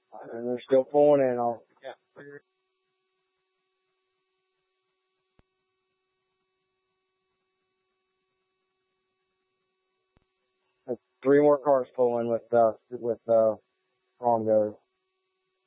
And they're still pulling in on. Yeah. 3 more cars pulling with Prongos.